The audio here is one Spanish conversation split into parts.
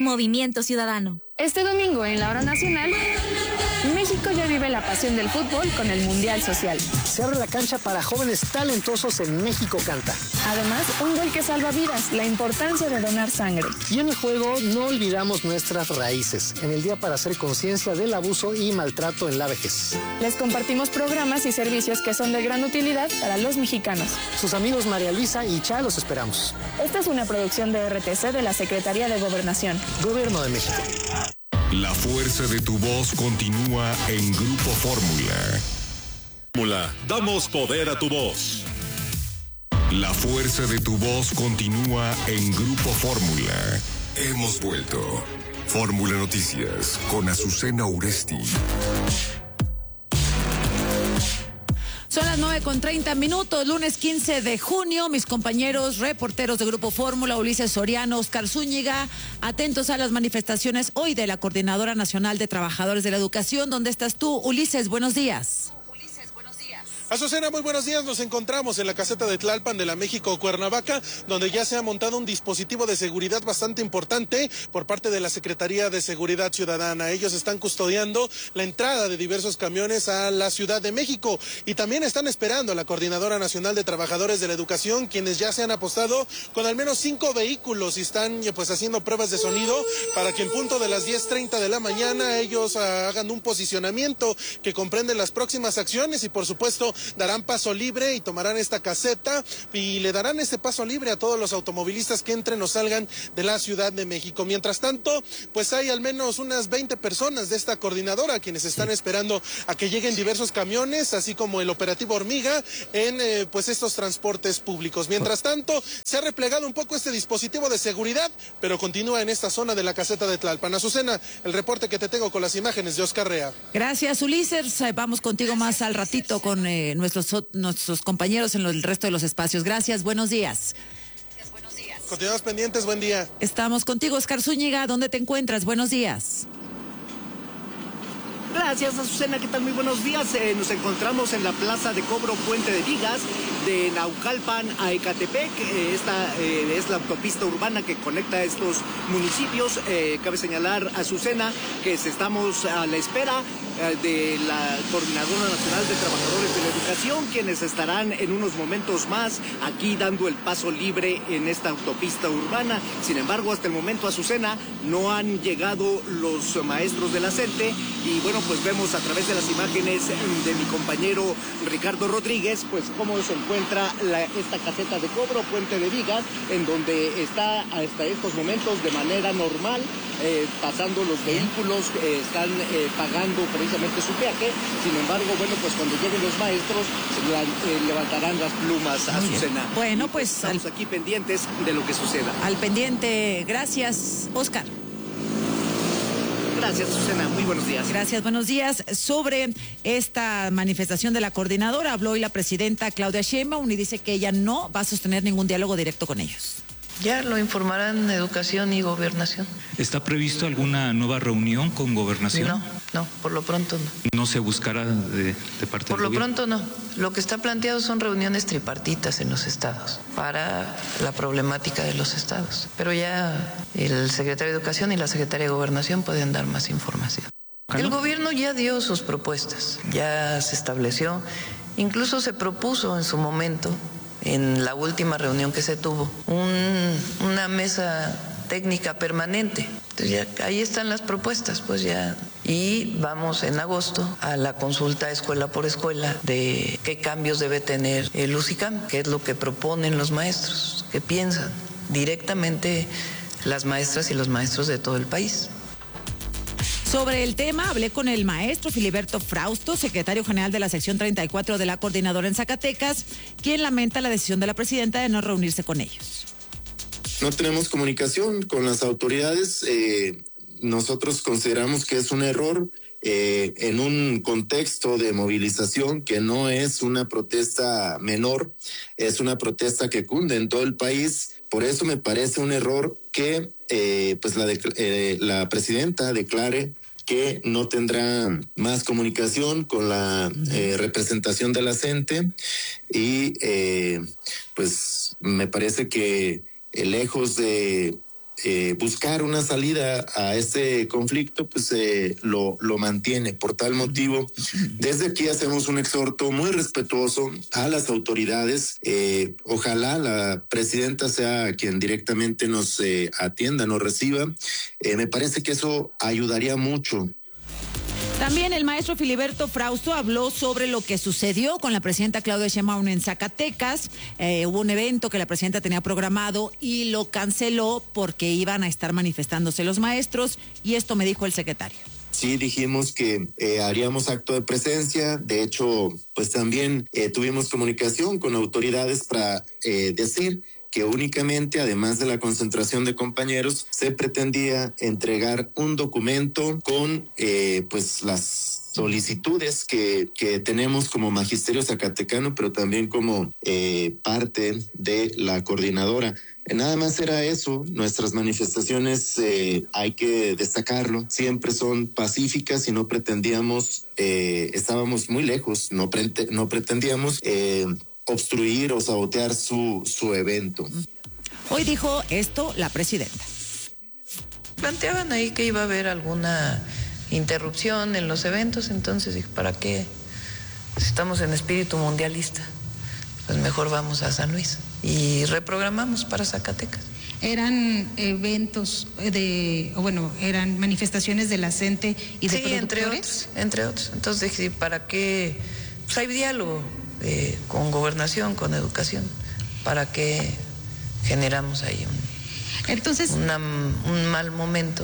Movimiento Ciudadano. Este domingo en la Hora Nacional, México ya vive la pasión del fútbol con el Mundial Social. Se abre la cancha para jóvenes talentosos en México Canta. Además, un gol que salva vidas, la importancia de donar sangre. Y en el juego no olvidamos nuestras raíces, en el día para hacer conciencia del abuso y maltrato en la vejez. Les compartimos programas y servicios que son de gran utilidad para los mexicanos. Sus amigos María Luisa y Cha los esperamos. Esta es una producción de RTC de la Secretaría de Gobernación. Gobierno de México. La fuerza de tu voz continúa en Grupo Fórmula. Damos poder a tu voz. La fuerza de tu voz continúa en Grupo Fórmula. Hemos vuelto. Fórmula Noticias con Azucena Uresti. Son las 9:30, lunes 15 de junio. Mis compañeros reporteros de Grupo Fórmula, Ulises Soriano, Oscar Zúñiga, atentos a las manifestaciones hoy de la Coordinadora Nacional de Trabajadores de la Educación. ¿Dónde estás tú, Ulises? Buenos días. Azucena, muy buenos días. Nos encontramos en la caseta de Tlalpan de la México Cuernavaca, donde ya se ha montado un dispositivo de seguridad bastante importante por parte de la Secretaría de Seguridad Ciudadana. Ellos están custodiando la entrada de diversos camiones a la Ciudad de México y también están esperando a la Coordinadora Nacional de Trabajadores de la Educación, quienes ya se han apostado con al menos 5 vehículos y están pues haciendo pruebas de sonido para que en punto de las 10:30 de la mañana ellos hagan un posicionamiento que comprende las próximas acciones y por supuesto darán paso libre y tomarán esta caseta y le darán este paso libre a todos los automovilistas que entren o salgan de la Ciudad de México. Mientras tanto, pues hay al menos unas 20 personas de esta coordinadora quienes están esperando a que lleguen diversos camiones, así como el operativo Hormiga en pues estos transportes públicos. Mientras tanto, se ha replegado un poco este dispositivo de seguridad, pero continúa en esta zona de la caseta de Tlalpan. Azucena, el reporte que te tengo con las imágenes de Oscar Rea. Gracias, Ulises. Vamos contigo más al ratito con nuestros compañeros en el resto de los espacios. Gracias, buenos días. Continuamos pendientes, buen día. Estamos contigo, Oscar Zúñiga. ¿Dónde te encuentras? Buenos días. Gracias, Azucena, ¿qué tal? Muy buenos días. Nos encontramos en la Plaza de Cobro Puente de Vigas, de Naucalpan a Ecatepec. Esta es la autopista urbana que conecta estos municipios. Cabe señalar, Azucena, que estamos a la espera de la Coordinadora Nacional de Trabajadores de la Educación, quienes estarán en unos momentos más aquí dando el paso libre en esta autopista urbana. Sin embargo, hasta el momento, Azucena, no han llegado los maestros de la CENTE y bueno, pues vemos a través de las imágenes de mi compañero Ricardo Rodríguez, pues cómo se encuentra esta caseta de cobro, Puente de Vigas, en donde está hasta estos momentos de manera normal, pasando los vehículos, están pagando precisamente su viaje. Sin embargo, bueno, pues cuando lleguen los maestros, levantarán las plumas, a Azucena. Bueno, pues estamos aquí pendientes de lo que suceda. Al pendiente, gracias, Oscar. Gracias, Susana. Muy buenos días. Gracias, buenos días. Sobre esta manifestación de la coordinadora, habló hoy la presidenta Claudia Sheinbaum y dice que ella no va a sostener ningún diálogo directo con ellos. Ya lo informarán Educación y Gobernación. ¿Está previsto alguna nueva reunión con Gobernación? No, por lo pronto no. ¿No se buscará de parte Por del lo gobierno? pronto no. Lo que está planteado son reuniones tripartitas en los estados para la problemática de los estados. Pero ya el secretario de Educación y la secretaria de Gobernación pueden dar más información. El gobierno ya dio sus propuestas, ya se estableció, incluso se propuso en su momento, en la última reunión que se tuvo, una mesa técnica permanente. Entonces ya ahí están las propuestas, pues ya. Y vamos en agosto a la consulta escuela por escuela de qué cambios debe tener el UCICAM, qué es lo que proponen los maestros, qué piensan directamente las maestras y los maestros de todo el país. Sobre el tema, hablé con el maestro Filiberto Frausto, secretario general de la sección 34 de la coordinadora en Zacatecas, quien lamenta la decisión de la presidenta de no reunirse con ellos. No tenemos comunicación con las autoridades. Nosotros consideramos que es un error en un contexto de movilización que no es una protesta menor, es una protesta que cunde en todo el país. Por eso me parece un error que pues la presidenta declare que no tendrá más comunicación con la representación de la CENTE y pues me parece que lejos de buscar una salida a este conflicto, pues lo mantiene. Por tal motivo, desde aquí hacemos un exhorto muy respetuoso a las autoridades. Ojalá la presidenta sea quien directamente nos atienda, nos reciba. Me parece que eso ayudaría mucho. También el maestro Filiberto Frausto habló sobre lo que sucedió con la presidenta Claudia Sheinbaum en Zacatecas. Hubo un evento que la presidenta tenía programado y lo canceló porque iban a estar manifestándose los maestros, y esto me dijo el secretario. Sí, dijimos que haríamos acto de presencia. De hecho, pues también tuvimos comunicación con autoridades para decir que únicamente, además de la concentración de compañeros, se pretendía entregar un documento con pues las solicitudes que tenemos como magisterio zacatecano, pero también como parte de la coordinadora. Nada más era eso. Nuestras manifestaciones, hay que destacarlo, siempre son pacíficas y no pretendíamos, estábamos muy lejos, no pretendíamos obstruir o sabotear su evento. Hoy dijo esto la presidenta. Planteaban ahí que iba a haber alguna interrupción en los eventos, entonces dije, ¿para qué? Si estamos en espíritu mundialista, pues mejor vamos a San Luis y reprogramamos para Zacatecas. Eran eventos eran manifestaciones de la CENTE y de productores. Entre otros. Entonces dije, ¿para qué? Pues hay diálogo con gobernación, con educación, para que generamos ahí un mal momento.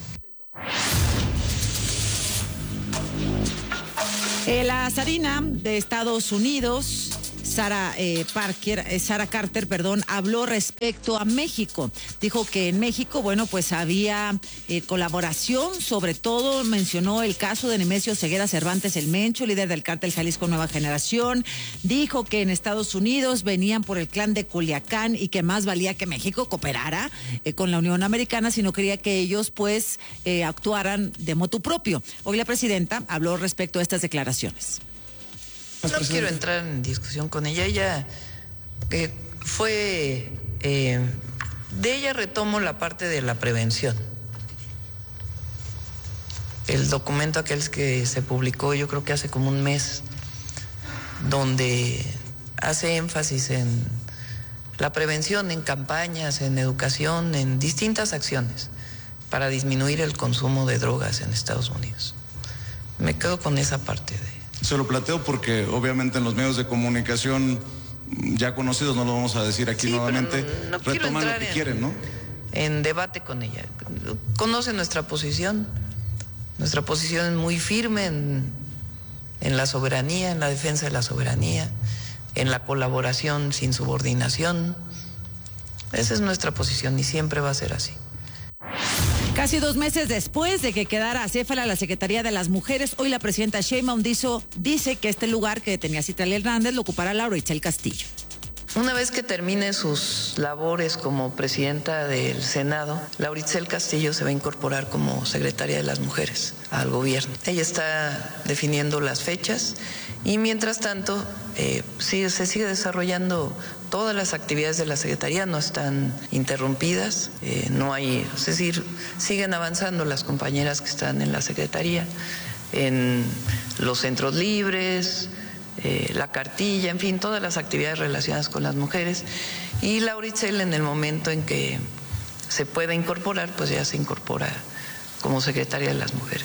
La zarina de Estados Unidos, Sarah Carter, habló respecto a México. Dijo que en México, pues había colaboración, sobre todo mencionó el caso de Nemesio Ceguera Cervantes el Mencho, líder del cártel Jalisco Nueva Generación. Dijo que en Estados Unidos venían por el clan de Culiacán y que más valía que México cooperara con la Unión Americana, si no quería que ellos actuaran de motu propio. Hoy la presidenta habló respecto a estas declaraciones. No quiero entrar en discusión con ella. Ella de ella retomo la parte de la prevención. El documento aquel que se publicó, yo creo que hace como un mes, donde hace énfasis en la prevención, en campañas, en educación, en distintas acciones para disminuir el consumo de drogas en Estados Unidos. Me quedo con esa parte de... Se lo planteo porque obviamente en los medios de comunicación ya conocidos, no lo vamos a decir aquí nuevamente, no retoman lo que quieren, ¿no? En debate con ella. Conoce nuestra posición. Nuestra posición es muy firme en la soberanía, en la defensa de la soberanía, en la colaboración sin subordinación. Esa es nuestra posición y siempre va a ser así. Casi 2 meses después de que quedara acéfala la Secretaría de las Mujeres, hoy la presidenta Sheinbaum dice que este lugar que tenía Citlali Hernández lo ocupará Laura Itzel Castillo. Una vez que termine sus labores como presidenta del Senado, Laura Itzel Castillo se va a incorporar como secretaria de las Mujeres al gobierno. Ella está definiendo las fechas y mientras tanto se sigue desarrollando todas las actividades de la Secretaría, no están interrumpidas, es decir, siguen avanzando las compañeras que están en la Secretaría, en los centros libres, la cartilla, en fin, todas las actividades relacionadas con las mujeres. Y Laura Itzel, en el momento en que se pueda incorporar, pues ya se incorpora como secretaria de las Mujeres.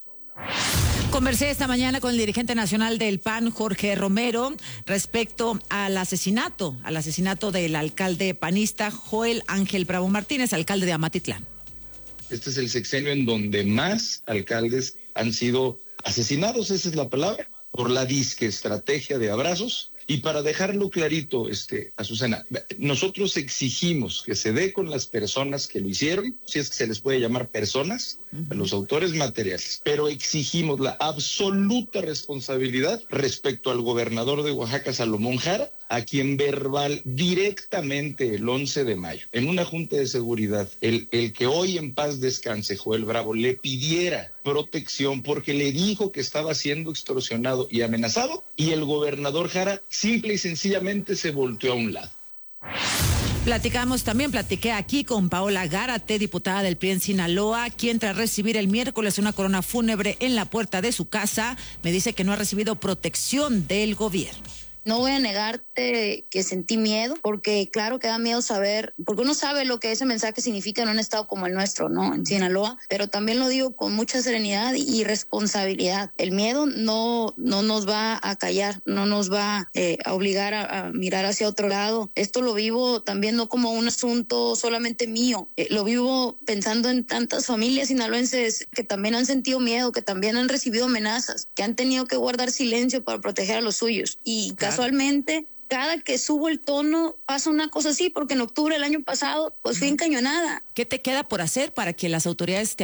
Conversé esta mañana con el dirigente nacional del PAN, Jorge Romero, respecto al asesinato del alcalde panista Joel Ángel Bravo Martínez, alcalde de Amatitlán. Este es el sexenio en donde más alcaldes han sido asesinados, esa es la palabra, por la disque estrategia de abrazos. Y para dejarlo clarito, Azucena, nosotros exigimos que se dé con las personas que lo hicieron, si es que se les puede llamar personas, a los autores materiales, pero exigimos la absoluta responsabilidad respecto al gobernador de Oaxaca, Salomón Jara, a quien verbal directamente el 11 de mayo, en una junta de seguridad, el que hoy en paz descanse, Joel Bravo, le pidiera protección porque le dijo que estaba siendo extorsionado y amenazado, y el gobernador Jara simple y sencillamente se volteó a un lado. Platiqué aquí con Paola Gárate, diputada del PRI en Sinaloa, quien tras recibir el miércoles una corona fúnebre en la puerta de su casa, me dice que no ha recibido protección del gobierno. No voy a negarte que sentí miedo, porque claro que da miedo saber, porque uno sabe lo que ese mensaje significa en un estado como el nuestro, ¿no? En Sinaloa, pero también lo digo con mucha serenidad y responsabilidad. El miedo no nos va a callar, no nos va a obligar a mirar hacia otro lado. Esto lo vivo también no como un asunto solamente mío, lo vivo pensando en tantas familias sinaloenses que también han sentido miedo, que también han recibido amenazas, que han tenido que guardar silencio para proteger a los suyos. Y casualmente, cada que subo el tono pasa una cosa así, porque en octubre del año pasado pues fui encañonada. ¿Qué te queda por hacer para que las autoridades te